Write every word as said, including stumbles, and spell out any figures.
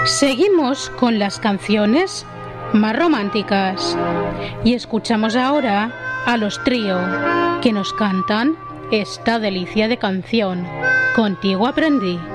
Seguimos con las canciones más románticas y escuchamos ahora a los Trío, que nos cantan esta delicia de canción, Contigo aprendí.